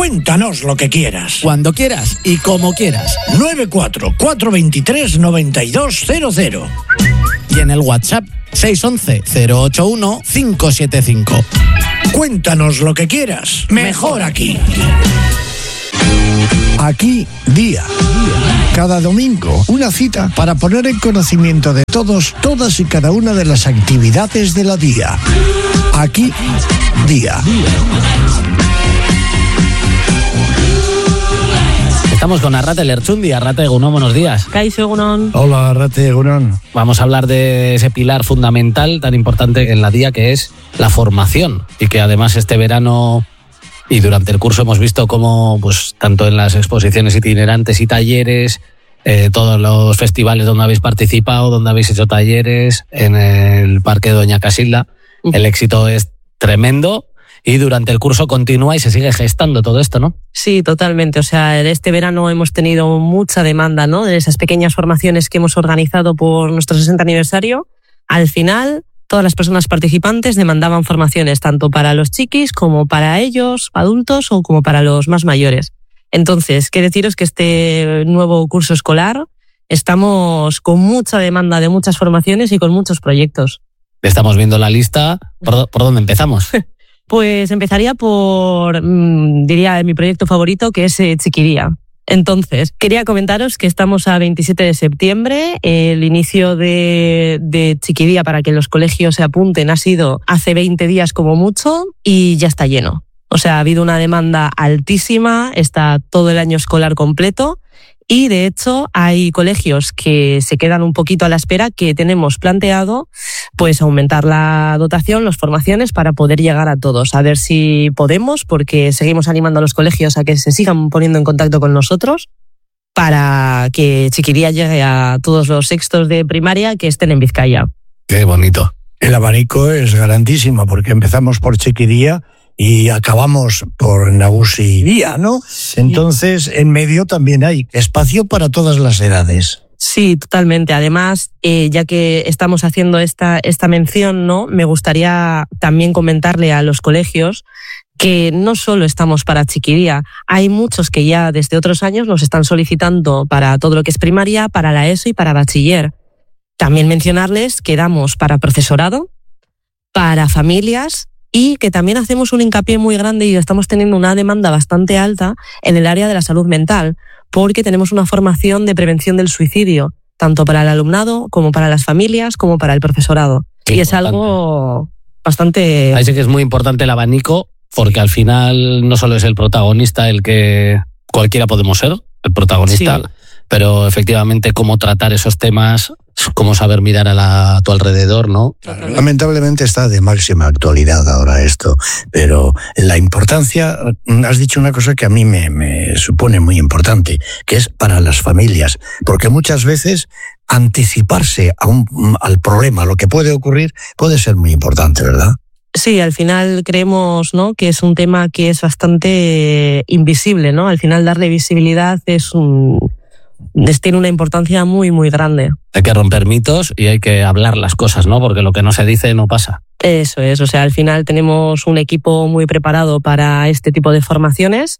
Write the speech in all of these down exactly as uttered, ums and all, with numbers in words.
Cuéntanos lo que quieras. Cuando quieras y como quieras. nueve cuatro cuatro dos tres nueve dos cero cero. Y en el WhatsApp seis once cero ocho uno cinco siete cinco. Cuéntanos lo que quieras. Mejor aquí. Aquí, día. Cada domingo, una cita para poner en conocimiento de todos, todas y cada una de las actividades de la día. Aquí, día. Estamos con Arrate Lerchundi. Arrate Egunon, buenos días. Kaixo Egunon. Hola, Arrate Egunon. Vamos a hablar de ese pilar fundamental tan importante en la día, que es la formación, y que además este verano y durante el curso hemos visto cómo, pues, tanto en las exposiciones itinerantes y talleres, eh, todos los festivales donde habéis participado, donde habéis hecho talleres, en el Parque Doña Casilda, el éxito es tremendo. Y durante el curso continúa y se sigue gestando todo esto, ¿no? Sí, totalmente. O sea, este verano hemos tenido mucha demanda, ¿no?, de esas pequeñas formaciones que hemos organizado por nuestro sesenta aniversario. Al final, todas las personas participantes demandaban formaciones tanto para los chiquis como para ellos, adultos, o como para los más mayores. Entonces, qué deciros que este nuevo curso escolar estamos con mucha demanda de muchas formaciones y con muchos proyectos. Estamos viendo la lista. ¿Por, por dónde empezamos? Pues empezaría por, mmm, diría, mi proyecto favorito, que es eh, Chiquiría. Entonces, quería comentaros que estamos a veintisiete de septiembre. El inicio de, de Chiquiría para que los colegios se apunten ha sido hace veinte días como mucho y ya está lleno. O sea, ha habido una demanda altísima, está todo el año escolar completo. Y de hecho hay colegios que se quedan un poquito a la espera, que tenemos planteado pues aumentar la dotación, las formaciones, para poder llegar a todos. A ver si podemos, porque seguimos animando a los colegios a que se sigan poniendo en contacto con nosotros para que Chiquiría llegue a todos los sextos de primaria que estén en Vizcaya. Qué bonito. El abanico es grandísimo porque empezamos por Chiquiría y acabamos por Nagusi Día, ¿no? Entonces, en medio también hay espacio para todas las edades. Sí, totalmente. Además, eh, ya que estamos haciendo esta, esta mención, ¿no?, me gustaría también comentarle a los colegios que no solo estamos para Chiquiría, hay muchos que ya desde otros años nos están solicitando para todo lo que es primaria, para la ESO y para bachiller. También mencionarles que damos para profesorado, para familias, y que también hacemos un hincapié muy grande y estamos teniendo una demanda bastante alta en el área de la salud mental, porque tenemos una formación de prevención del suicidio, tanto para el alumnado como para las familias como para el profesorado. Qué y importante. Es algo bastante... Ahí sí que es muy importante el abanico, porque al final no solo es el protagonista el que cualquiera podemos ser, el protagonista, sí, pero efectivamente cómo tratar esos temas, cómo saber mirar a, la, a tu alrededor, ¿no? Lamentablemente está de máxima actualidad ahora esto, pero la importancia, has dicho una cosa que a mí me, me supone muy importante, que es para las familias, porque muchas veces anticiparse a un, al problema, lo que puede ocurrir, puede ser muy importante, ¿verdad? Sí, al final creemos, ¿no?, que es un tema que es bastante invisible, ¿no? Al final darle visibilidad es un... tiene una importancia muy, muy grande. Hay que romper mitos y hay que hablar las cosas, ¿no? Porque lo que no se dice no pasa. Eso es, o sea, al final tenemos un equipo muy preparado para este tipo de formaciones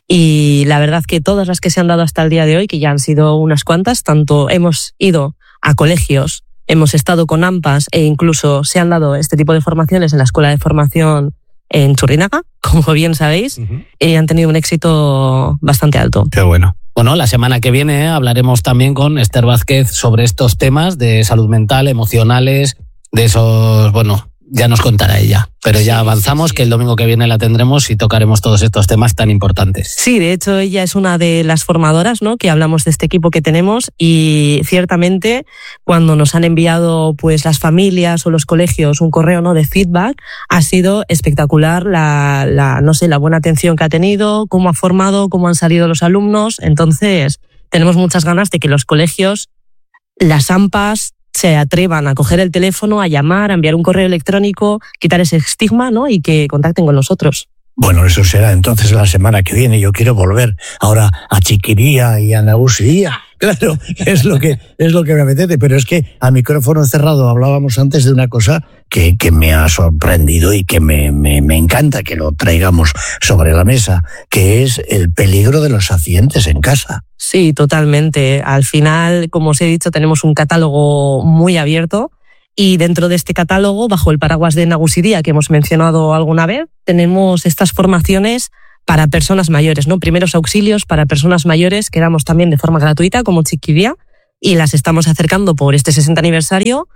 y la verdad que todas las que se han dado hasta el día de hoy, que ya han sido unas cuantas, tanto hemos ido a colegios, hemos estado con AMPAs e incluso se han dado este tipo de formaciones en la Escuela de Formación en Churrinaga, como bien sabéis, uh-huh. y han tenido un éxito bastante alto. Qué bueno. Bueno, la semana que viene hablaremos también con Esther Vázquez sobre estos temas de salud mental, emocionales, de esos, bueno, ya nos contará ella. Pero ya avanzamos, que el domingo que viene la tendremos y tocaremos todos estos temas tan importantes. Sí, de hecho ella es una de las formadoras, ¿no?, que hablamos de este equipo que tenemos, y ciertamente cuando nos han enviado pues las familias o los colegios un correo, ¿no?, de feedback, ha sido espectacular la, la, no sé, la buena atención que ha tenido, cómo ha formado, cómo han salido los alumnos. Entonces tenemos muchas ganas de que los colegios, las AMPAs, se atrevan a coger el teléfono, a llamar, a enviar un correo electrónico, quitar ese estigma, ¿no?, y que contacten con nosotros. Bueno, eso será entonces la semana que viene. Yo quiero volver ahora a Chiquiría y a Nagusi Día, Claro, es lo que es lo que me apetece, pero es que a micrófono cerrado hablábamos antes de una cosa que, que me ha sorprendido y que me, me, me encanta que lo traigamos sobre la mesa, que es el peligro de los accidentes en casa. Sí, totalmente. Al final, como os he dicho, tenemos un catálogo muy abierto y dentro de este catálogo, bajo el paraguas de Nagusiría que hemos mencionado alguna vez, tenemos estas formaciones para personas mayores, ¿no? Primeros auxilios para personas mayores que damos también de forma gratuita como Txikiria y las estamos acercando por este sesenta aniversario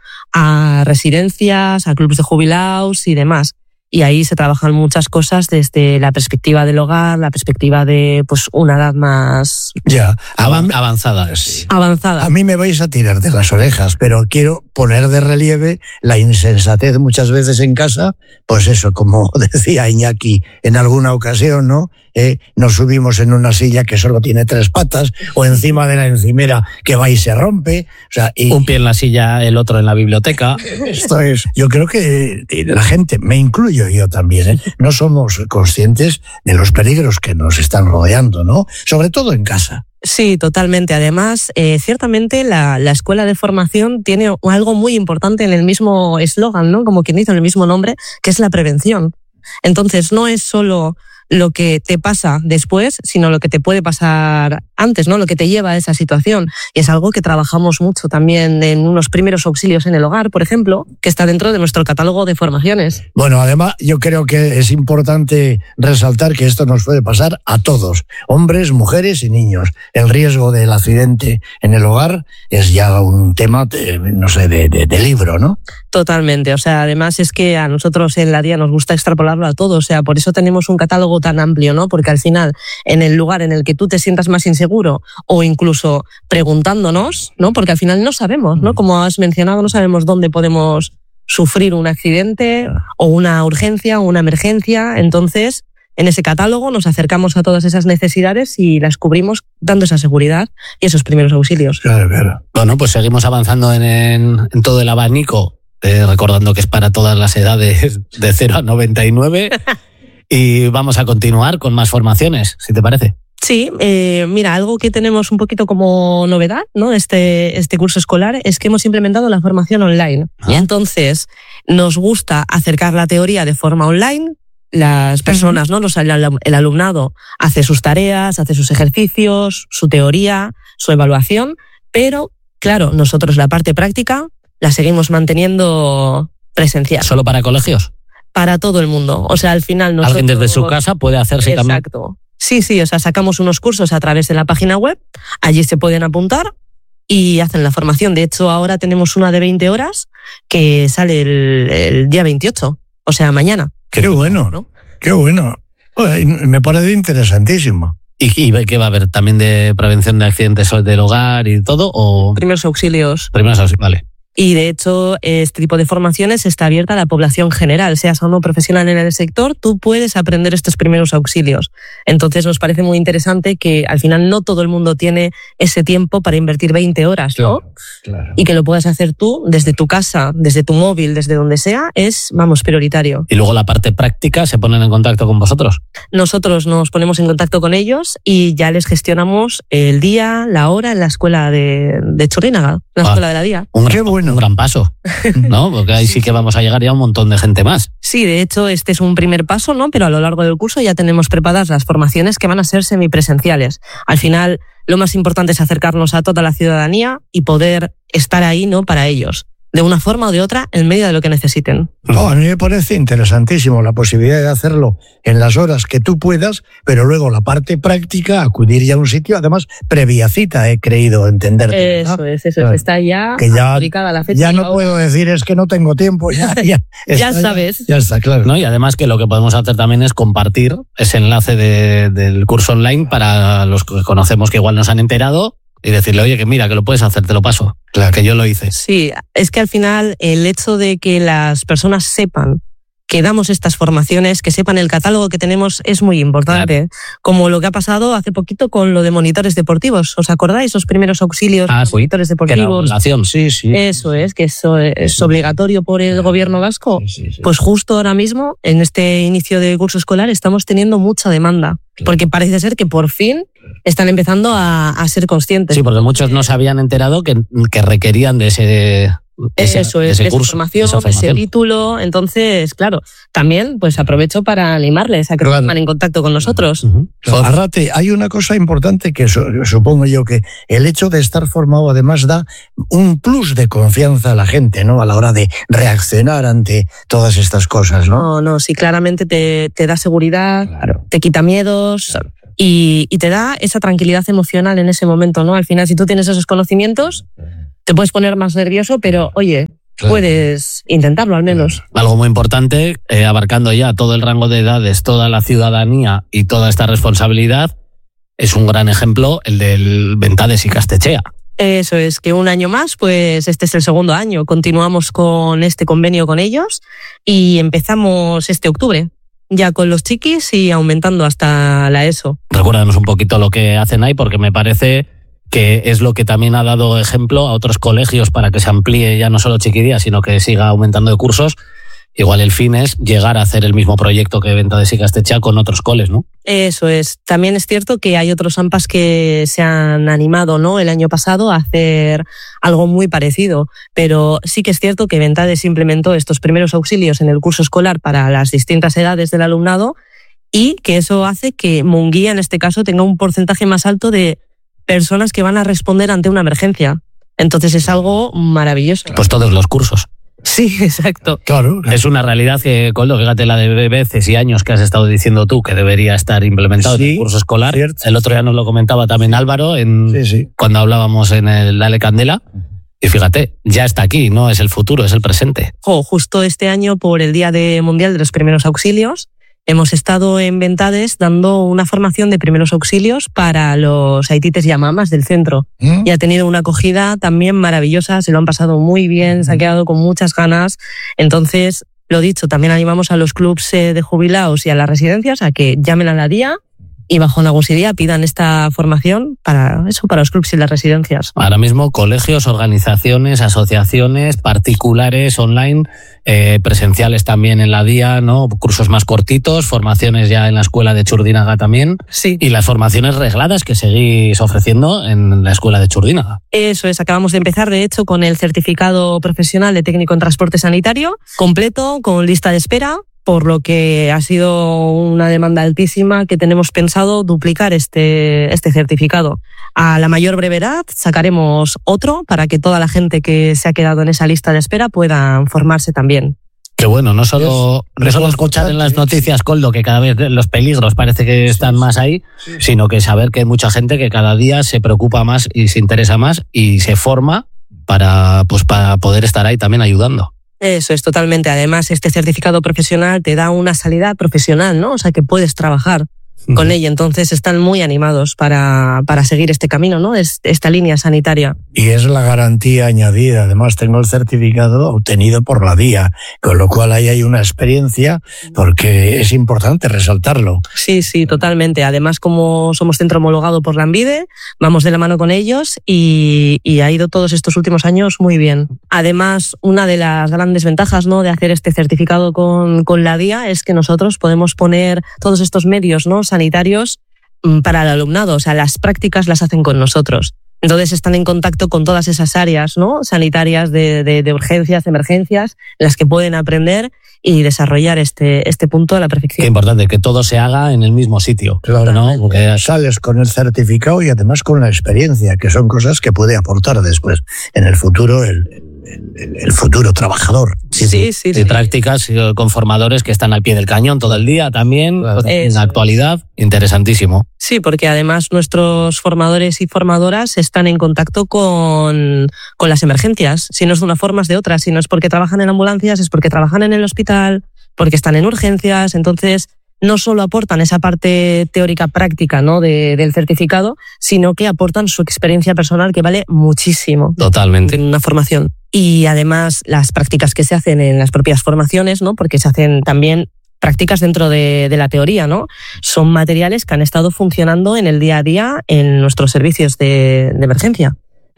a residencias, a clubes de jubilados y demás. Y ahí se trabajan muchas cosas desde la perspectiva del hogar, la perspectiva de pues una edad más ya Avan- avanzada. Sí. avanzada. A mí me vais a tirar de las orejas, pero quiero poner de relieve la insensatez muchas veces en casa, pues eso, como decía Iñaki en alguna ocasión, ¿no? Eh, nos subimos en una silla que solo tiene tres patas o encima de la encimera que va y se rompe. O sea, y Un pie en la silla, el otro en la biblioteca. esto es, yo creo que la gente, me incluyo yo también, ¿eh? No somos conscientes de los peligros que nos están rodeando, ¿no? Sobre todo en casa. Sí, totalmente. Además, eh, ciertamente la, la escuela de formación tiene algo muy importante en el mismo eslogan, ¿no? Como quien dice, en el mismo nombre, que es la prevención. Entonces, no es solo lo que te pasa después, sino lo que te puede pasar antes, ¿no? Lo que te lleva a esa situación. Y es algo que trabajamos mucho también en unos primeros auxilios en el hogar, por ejemplo, que está dentro de nuestro catálogo de formaciones. Bueno, además, yo creo que es importante resaltar que esto nos puede pasar a todos, hombres, mujeres y niños. El riesgo del accidente en el hogar es ya un tema, de, no sé, de, de, de libro, ¿no? Totalmente. O sea, además es que a nosotros en la D I A nos gusta extrapolarlo a todo. O sea, por eso tenemos un catálogo tan amplio, ¿no? Porque al final, en el lugar en el que tú te sientas más inseguro o incluso preguntándonos, ¿no? Porque al final no sabemos, ¿no? Como has mencionado, no sabemos dónde podemos sufrir un accidente o una urgencia o una emergencia. Entonces, en ese catálogo nos acercamos a todas esas necesidades y las cubrimos dando esa seguridad y esos primeros auxilios. Claro, claro. Bueno, pues seguimos avanzando en, en, en todo el abanico, eh, recordando que es para todas las edades de cero a noventa y nueve. Y vamos a continuar con más formaciones, si te parece. Sí, eh, mira, algo que tenemos un poquito como novedad, ¿no? Este, este curso escolar es que hemos implementado la formación online. Ah. Y entonces nos gusta acercar la teoría de forma online. Las personas, ¿no? Los, el alumnado hace sus tareas, hace sus ejercicios, su teoría, su evaluación, pero claro, nosotros la parte práctica la seguimos manteniendo presencial. ¿Solo para colegios? Para todo el mundo. O sea, al final nosotros... Alguien desde su casa puede hacerse también. Exacto. Sí, sí, o sea, sacamos unos cursos a través de la página web, allí se pueden apuntar y hacen la formación. De hecho, ahora tenemos una de veinte horas que sale el, el día veintiocho, o sea, mañana. Qué bueno, ¿no? Qué bueno. Me parece interesantísimo. ¿Y, y qué va a haber? ¿También de prevención de accidentes del hogar y todo? ¿O Primeros auxilios. primeros auxilios? Vale. Y de hecho, este tipo de formaciones está abierta a la población general. Seas o no profesional en el sector, tú puedes aprender estos primeros auxilios. Entonces nos parece muy interesante que al final no todo el mundo tiene ese tiempo para invertir veinte horas, ¿no? Claro, claro. Y que lo puedas hacer tú desde tu casa, desde tu móvil, desde donde sea, es, vamos, prioritario. Y luego la parte práctica, ¿se ponen en contacto con vosotros? Nosotros nos ponemos en contacto con ellos y ya les gestionamos el día, la hora en la escuela de, de Churrínaga, la Ah, escuela de la D I A. Un Qué gran, bueno. un gran paso, ¿no? Porque ahí sí que vamos a llegar ya a un montón de gente más. Sí, de hecho, este es un primer paso, ¿no? Pero a lo largo del curso ya tenemos preparadas las formaciones que van a ser semipresenciales. Al final, lo más importante es acercarnos a toda la ciudadanía y poder estar ahí, ¿no? Para ellos, de una forma o de otra, en medio de lo que necesiten. No, a mí me parece interesantísimo la posibilidad de hacerlo en las horas que tú puedas, pero luego la parte práctica, acudir ya a un sitio, además, previa cita, he creído entender. Eso es, eso es. Está ya Que ya- adjudicada la fecha. Ya y no ahora puedo decir es que no tengo tiempo, ya, ya, Ya está, sabes. Ya está, claro. ¿No? Y además que lo que podemos hacer también es compartir ese enlace de- del curso online para los que conocemos que igual nos han enterado y decirle, oye, que mira, que lo puedes hacer, te lo paso. Claro. Que yo lo hice. Sí, es que al final el hecho de que las personas sepan que damos estas formaciones, que sepan el catálogo que tenemos, es muy importante. Como lo que ha pasado hace poquito con lo de monitores deportivos. ¿Os acordáis? Los primeros auxilios Ah, de sí. monitores Que era deportivos. obligación, sí, sí. Eso es, que eso es obligatorio por el gobierno vasco. Sí, sí, sí. Pues justo ahora mismo, en este inicio de curso escolar, estamos teniendo mucha demanda. porque parece ser que por fin están empezando a, a ser conscientes. Sí, porque muchos no se habían enterado que, que requerían de ese... Ese, Eso es, ese esa curso, formación, esa formación, ese título. Entonces, claro, también pues aprovecho para animarles a que Claro. se pongan en contacto con nosotros. Uh-huh. Claro. Arrate, hay una cosa importante que su- supongo yo que el hecho de estar formado además da un plus de confianza a la gente, ¿no? A la hora de reaccionar ante todas estas cosas, ¿no? No, no, sí, claramente te, te da seguridad, Claro. te quita miedos Claro. y, y te da esa tranquilidad emocional en ese momento, ¿no? Al final, si tú tienes esos conocimientos, te puedes poner más nervioso, pero oye, Claro. puedes intentarlo al menos. Algo muy importante, eh, abarcando ya todo el rango de edades, toda la ciudadanía y toda esta responsabilidad, es un gran ejemplo el del Ventades y Castechea. Eso es, que un año más, pues este es el segundo año. Continuamos con este convenio con ellos y empezamos este octubre, ya con los chiquis y aumentando hasta la ESO. Recuérdanos un poquito lo que hacen ahí, porque me parece que es lo que también ha dado ejemplo a otros colegios para que se amplíe ya no solo Chiquidía, sino que siga aumentando de cursos. Igual el fin es llegar a hacer el mismo proyecto que Ventades y Castechea con otros coles, ¿no? Eso es. También es cierto que hay otros AMPAs que se han animado, ¿no? El año pasado a hacer algo muy parecido, pero sí que es cierto que Ventades implementó estos primeros auxilios en el curso escolar para las distintas edades del alumnado y que eso hace que Munguía, en este caso, tenga un porcentaje más alto de personas que van a responder ante una emergencia. Entonces es algo maravilloso. Pues todos los cursos. Sí, exacto. Claro, claro. Es una realidad que, Coldo, fíjate la de veces y años que has estado diciendo tú que debería estar implementado Sí, en el curso escolar. cierto. El otro día nos lo comentaba también Álvaro en, Sí, sí. cuando hablábamos en el Ale Candela. Y fíjate, ya está aquí, no es el futuro, es el presente. Jo, justo este año, por el Día de Mundial de los Primeros Auxilios, hemos estado en Ventades dando una formación de primeros auxilios para los aitites y amamas del centro. ¿Mm? Y ha tenido una acogida también maravillosa, se lo han pasado muy bien, se ha quedado con muchas ganas. Entonces, lo dicho, también animamos a los clubs eh, de jubilados y a las residencias a que llamen a la D I A y bajo Nagusidía pidan esta formación para eso, para los clubs y las residencias. Ahora mismo colegios, organizaciones, asociaciones, particulares, online, eh, presenciales también en la D I A, ¿no? Cursos más cortitos, formaciones ya en la escuela de Churdínaga también. Sí. Y las formaciones regladas que seguís ofreciendo en la escuela de Churdínaga. Eso es, acabamos de empezar, de hecho, con el certificado profesional de técnico en transporte sanitario, completo, con lista de espera, por lo que ha sido una demanda altísima que tenemos pensado duplicar este, este certificado. A la mayor brevedad sacaremos otro para que toda la gente que se ha quedado en esa lista de espera pueda formarse también. Que bueno, no solo, Es- no solo es escuchar en las importante, noticias, Coldo, que cada vez los peligros parece que están más ahí, sino que saber que hay mucha gente que cada día se preocupa más y se interesa más y se forma para, pues, para poder estar ahí también ayudando. Eso es, totalmente. Además, este certificado profesional te da una salida profesional, ¿no? O sea, que puedes trabajar con ella. Entonces, están muy animados para, para seguir este camino, ¿no? Es, esta línea sanitaria. Y es la garantía añadida. Además, tengo el certificado obtenido por la D I A, con lo cual ahí hay una experiencia, porque es importante resaltarlo. Sí, sí, totalmente. Además, como somos centro homologado por la ANVIDE, vamos de la mano con ellos y, y ha ido todos estos últimos años muy bien. Además, una de las grandes ventajas, ¿no?, de hacer este certificado con, con la D I A es que nosotros podemos poner todos estos medios, ¿no?, sanitarios para el alumnado. O sea, las prácticas las hacen con nosotros. Entonces están en contacto con todas esas áreas, ¿no?, sanitarias de, de, de urgencias, de emergencias, en las que pueden aprender y desarrollar este, este punto a la Qué perfección. importante, que todo se haga en el mismo sitio. Claro, ¿no? Porque sales con el certificado y además con la experiencia, que son cosas que puede aportar después en el futuro el, el, el futuro trabajador. Sí, sí, sí. y sí. prácticas eh, con formadores que están al pie del cañón todo el día también, Claro. en Eso la es. actualidad, interesantísimo. Sí, porque además nuestros formadores y formadoras están en contacto con, con las emergencias. Si no es de una forma, es de otra. Si no es porque trabajan en ambulancias, es porque trabajan en el hospital, porque están en urgencias. Entonces, no solo aportan esa parte teórica práctica, ¿no?, de, del certificado, sino que aportan su experiencia personal, que vale muchísimo Totalmente. en una formación. Y además las prácticas que se hacen en las propias formaciones, ¿no?, porque se hacen también prácticas dentro de, de la teoría, ¿no?, son materiales que han estado funcionando en el día a día en nuestros servicios de, de emergencia.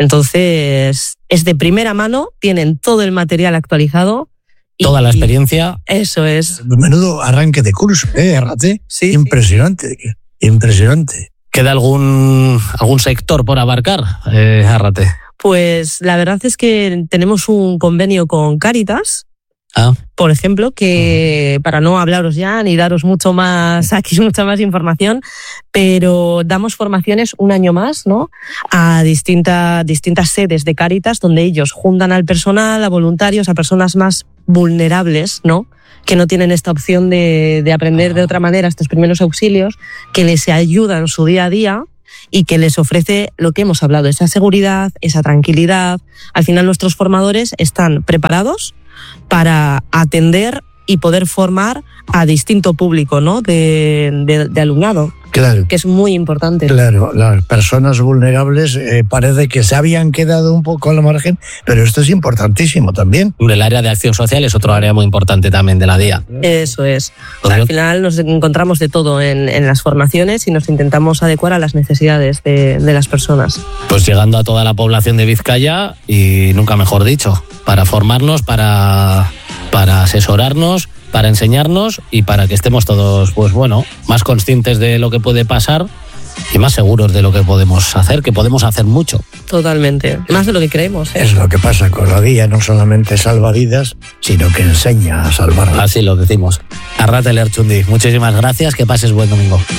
Entonces, es de primera mano, tienen todo el material actualizado. y- Toda la experiencia. Eso es. Menudo arranque de curso, ¿eh, Arrate? Sí, sí. Impresionante. impresionante. ¿Queda algún, algún sector por abarcar, eh, Arrate? Pues la verdad es que tenemos un convenio con Cáritas, Ah. por ejemplo, que para no hablaros ya ni daros mucho más, aquí mucha más información, pero damos formaciones un año más, ¿no? A distintas, distintas sedes de Cáritas, donde ellos juntan al personal, a voluntarios, a personas más vulnerables, ¿no? Que no tienen esta opción de, de aprender de otra manera estos primeros auxilios, que les ayuda en su día a día y que les ofrece lo que hemos hablado, esa seguridad, esa tranquilidad. Al final nuestros formadores están preparados para atender y poder formar a distinto público, ¿no? de, de, de alumnado. Claro. Que es muy importante. Claro, las personas vulnerables eh, parece que se habían quedado un poco a la margen, pero esto es importantísimo también. El área de acción social es otro área muy importante también de la D I A. Eso es. O sea, al final nos encontramos de todo en, en las formaciones y nos intentamos adecuar a las necesidades de, de las personas. Pues llegando a toda la población de Vizcaya y nunca mejor dicho, para formarnos, para, para asesorarnos, para enseñarnos y para que estemos todos, pues bueno, más conscientes de lo que puede pasar y más seguros de lo que podemos hacer, que podemos hacer mucho. Totalmente, más de lo que creemos. ¿eh? Es lo que pasa con la D I A, no solamente salva vidas, sino que enseña a salvarlas. Así lo decimos. Arrate Lerchundi, muchísimas gracias, que pases buen domingo.